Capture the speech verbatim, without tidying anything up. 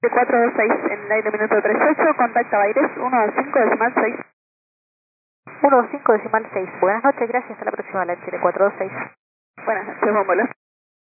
cuatro dos seis en el aire minuto treinta y ocho, contacta Baires uno dos cinco decimal seis. uno dos cinco decimal seis. Buenas noches, gracias, a la próxima, la Chile cuatro dos seis. Buenas noches, buen vuelo.